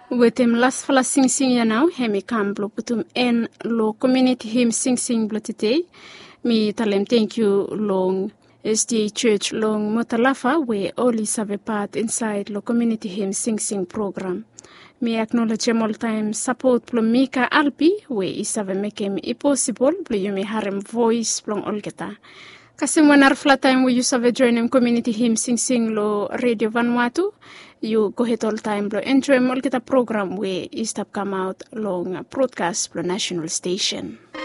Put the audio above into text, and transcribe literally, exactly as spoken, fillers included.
Wetem las fala sing sing yanao hemi kamblo putum en lo community hymn sing sing blo today. Mi talem thank you long S D A Church long Motalafa we only have a part inside lo community hymn sing sing program. Mi acknowledge all time support plo Mika Alpi we isave make me possible plo yumi harem voice plong olgeta. Kasi mwanar flat time we use have join em community hymn sing sing lo Radio Vanuatu. You go ahead all time lo enjoy all kita program we is tap come out long broadcast plo national station.